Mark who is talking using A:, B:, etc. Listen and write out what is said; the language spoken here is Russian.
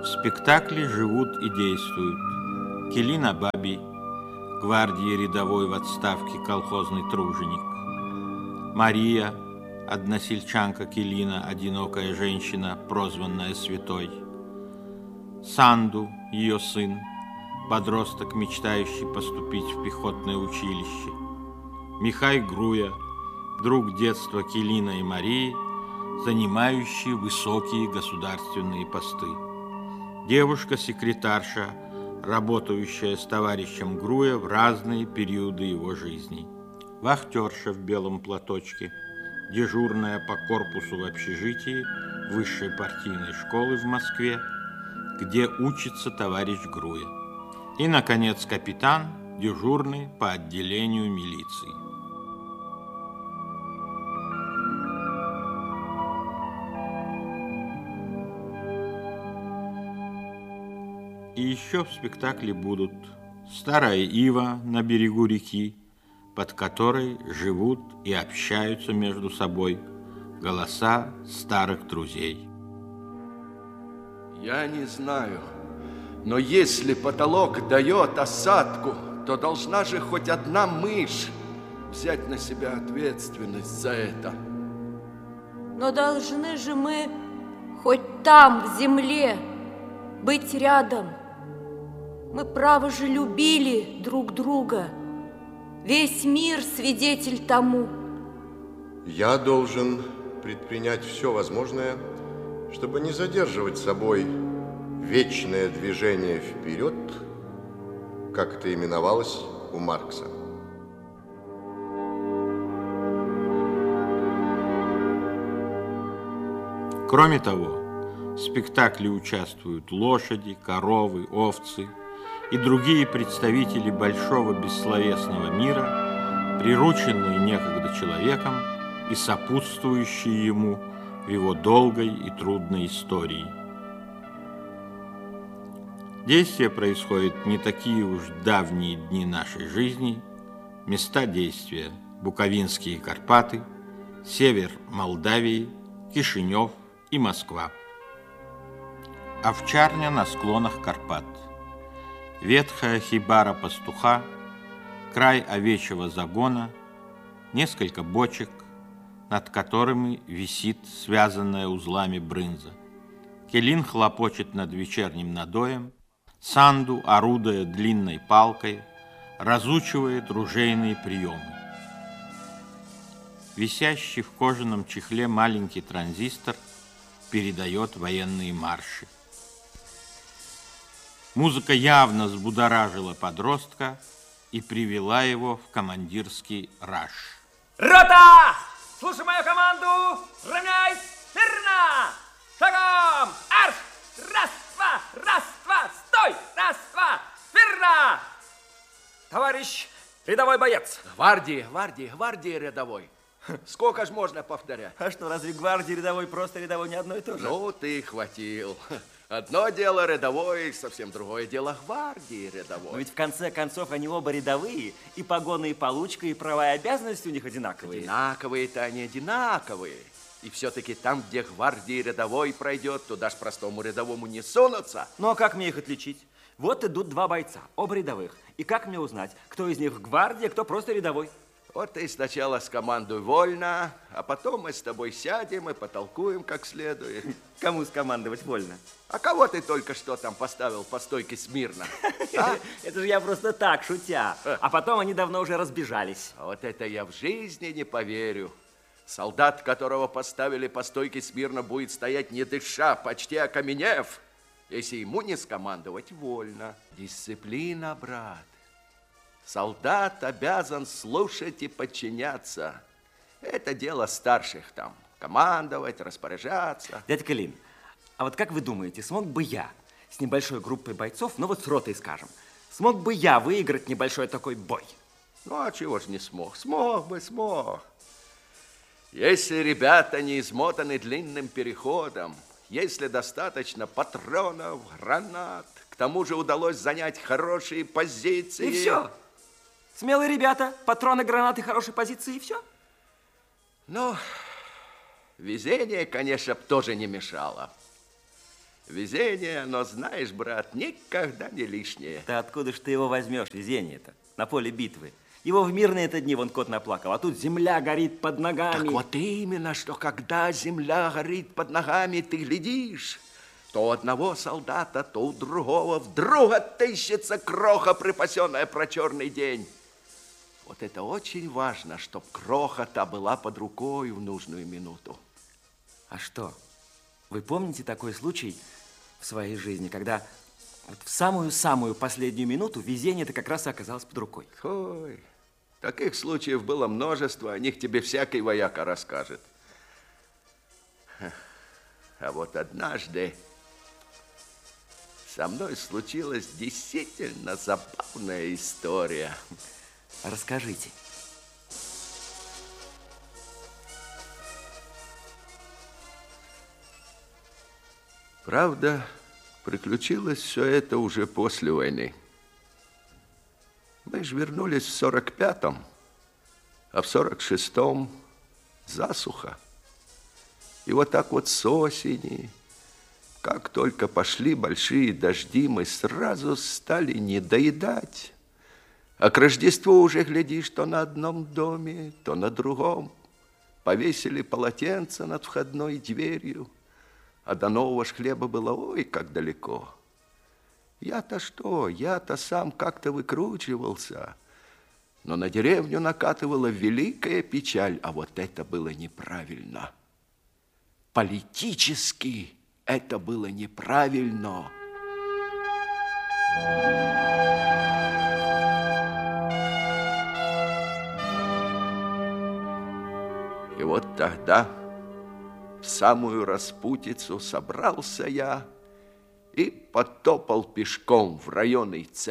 A: В спектакле живут и действуют Келин Абабий, гвардии рядовой в отставке колхозный труженик, Мария, односельчанка Келина, одинокая женщина, прозванная Святой, Санду, ее сын, подросток, мечтающий поступить в пехотное училище, Михай Груя, друг детства Келина и Марии, занимающий высокие государственные посты, девушка-секретарша, работающая с товарищем Груя в разные периоды его жизни, вахтерша в белом платочке, дежурная по корпусу в общежитии высшей партийной школы в Москве, где учится товарищ Груя, и, наконец, капитан, дежурный по отделению милиции. И еще в спектакле будут старая ива на берегу реки, под которой живут и общаются между собой голоса старых друзей.
B: Я не знаю, но если потолок дает осадку, то должна же хоть одна мышь взять на себя ответственность за это.
C: Но должны же мы хоть там, в земле, быть рядом. Мы, право же, любили друг друга. Весь мир свидетель тому.
D: Я должен предпринять все возможное, чтобы не задерживать собой вечное движение вперед, как это именовалось у Маркса.
A: Кроме того, в спектакле участвуют лошади, коровы, овцы и другие представители большого бессловесного мира, прирученные некогда человеком и сопутствующие ему в его долгой и трудной истории. Действие происходит не такие уж давние дни нашей жизни. Места действия – Буковинские Карпаты, север Молдавии, Кишинев и Москва. Овчарня на склонах Карпат. Ветхая хибара пастуха, край овечьего загона, несколько бочек, над которыми висит связанная узлами брынза. Келин хлопочет над вечерним надоем, Санду, орудуя длинной палкой, разучивает ружейные приемы. Висящий в кожаном чехле маленький транзистор передает военные марши. Музыка явно взбудоражила подростка и привела его в командирский раж.
E: Рота! Слушай мою команду! Равняйсь! Верно! Шагом! Арш! Раз, два! Стой! Раз, два! Верно! Товарищ рядовой боец!
B: Гвардии рядовой. Сколько ж можно повторять?
E: А что, разве гвардии рядовой просто рядовой не одно и то же?
B: Ну, ты хватил. Одно дело рядовой, совсем другое дело гвардии рядовой.
E: Но ведь в конце концов они оба рядовые, и погоны, и получка, и права, и обязанности у них одинаковые.
B: Одинаковые-то они одинаковые. И все-таки там, где гвардии рядовой пройдет, туда ж простому рядовому не сунутся.
E: Ну, а как мне их отличить? Вот идут два бойца, оба рядовых. И как мне узнать, кто из них гвардия, кто просто рядовой?
B: Вот ты сначала скомандуй вольно, а потом мы с тобой сядем и потолкуем как следует.
E: Кому скомандовать вольно?
B: А кого ты только что там поставил по стойке смирно? А?
E: Это же я просто так, шутя. А потом они давно уже разбежались.
B: Вот это я в жизни не поверю. Солдат, которого поставили по стойке смирно, будет стоять не дыша, почти окаменев, если ему не скомандовать вольно. Дисциплина, брат. Солдат обязан слушать и подчиняться. Это дело старших там. Командовать, распоряжаться.
E: Дядя Келин, а вот как вы думаете, смог бы я с небольшой группой бойцов, ну вот с ротой, скажем, смог бы я выиграть небольшой такой бой?
B: Ну, а чего ж не смог? Смог бы, смог. Если ребята не измотаны длинным переходом, если достаточно патронов, гранат, к тому же удалось занять хорошие позиции.
E: И все. Смелые ребята, патроны, гранаты, хорошие позиции, и все.
B: Ну, везение, конечно, тоже не мешало. Везение, но знаешь, брат, никогда не лишнее.
E: Да откуда ж ты его возьмешь, везение-то, на поле битвы? Его в мирные-то дни вон кот наплакал, а тут земля горит под ногами.
B: Так вот именно, что когда земля горит под ногами, ты глядишь, то у одного солдата, то у другого вдруг отыщется кроха, припасенная про черный день. Вот это очень важно, чтоб кроха-то была под рукой в нужную минуту.
E: А что, вы помните такой случай в своей жизни, когда вот в самую-самую последнюю минуту везение-то как раз и оказалось под рукой?
B: Ой, таких случаев было множество, о них тебе всякий вояка расскажет. А вот однажды со мной случилась действительно забавная история.
E: Расскажите.
B: Правда, приключилось все это уже после войны. Мы же вернулись в 45-м, а в 46-м засуха. И вот так вот с осени, как только пошли большие дожди, мы сразу стали недоедать. А к Рождеству уже глядишь, то на одном доме, то на другом. Повесили полотенце над входной дверью. А до нового ж хлеба было ой, как далеко. Я-то что? Я-то сам как-то выкручивался. Но на деревню накатывала великая печаль, а вот это было неправильно. Политически это было неправильно. И вот тогда в самую распутицу собрался я и потопал пешком в районный центр.